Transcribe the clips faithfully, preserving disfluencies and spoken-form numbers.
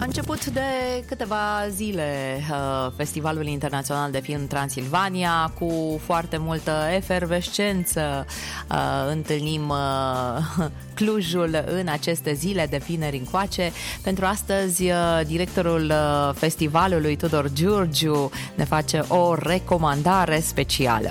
început de câteva zile uh, Festivalul Internațional de Film Transilvania, cu foarte multă efervescență. Uh, întâlnim uh, Clujul în aceste zile de vineri încoace. Pentru astăzi, uh, directorul uh, festivalului, Tudor Giurgiu, ne face o recomandare specială.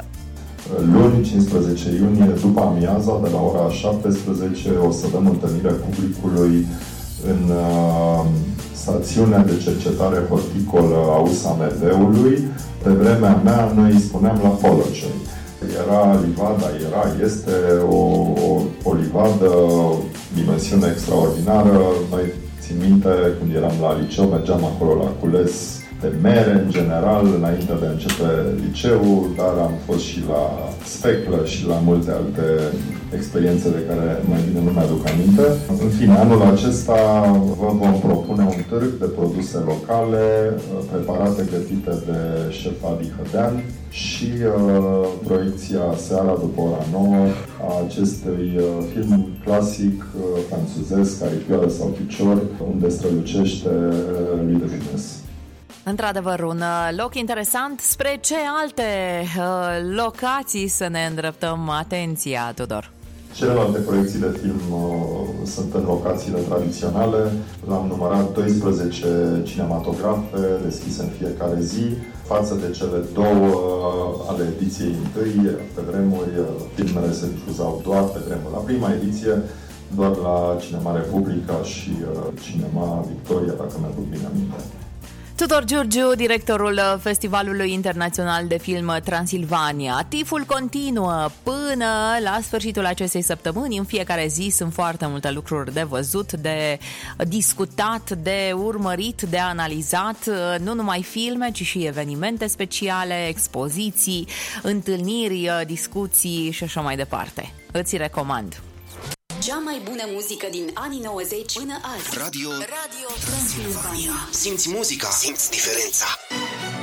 Luni, cincisprezece iunie, după amiaza, de la ora șaptesprezece, o să dăm întâlnire publicului în uh, stațiunea de cercetare horticolă a U S A M V-ului. Pe vremea mea, noi îi spuneam la Polocei. Era livada, era, este o, o, o livadă, dimensiune extraordinară. Noi, țin minte, când eram la liceu, mergeam acolo la cules de mere, în general, înainte de a începe liceul, dar am fost și la speclă și la multe alte experiențe de care mai bine nu mi-aduc aminte. În fine, anul acesta vă vom propune un târg de produse locale, preparate, gătite de șef Adi Hădean și uh, proiecția seara după ora nouă a acestui uh, film clasic uh, franțuzesc, Aripioară sau Picior, unde strălucește uh, lui de Funès. Într-adevăr, un loc interesant. Spre ce alte uh, locații să ne îndreptăm atenția, Tudor? Celelalte proiecții de film uh, sunt în locațiile tradiționale. L-am numărat doisprezece cinematografe deschise în fiecare zi, față de cele două uh, ale ediției întâi. Pe vremuri, uh, filmele se difuzau doar pe vremuri. La prima ediție, doar la Cinema Republica și uh, Cinema Victoria, dacă mi-aduc bine aminte. Tudor Giurgiu, directorul Festivalului Internațional de Film Transilvania. Tiful continuă până la sfârșitul acestei săptămâni. În fiecare zi sunt foarte multe lucruri de văzut, de discutat, de urmărit, de analizat. Nu numai filme, ci și evenimente speciale, expoziții, întâlniri, discuții și așa mai departe. Îți recomand. Cea mai bună muzică din anii nouăzeci până azi. Radio, Radio Transilvania. Simți muzica, simți diferența.